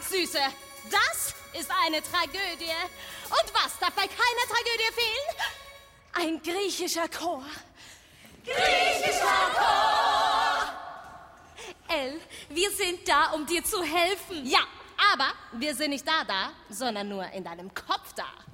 Süße, das ist eine Tragödie. Und was darf bei keiner Tragödie fehlen? Ein griechischer Chor. Griechischer Chor! Elle, wir sind da, um dir zu helfen. Ja, aber wir sind nicht da, sondern nur in deinem Kopf da.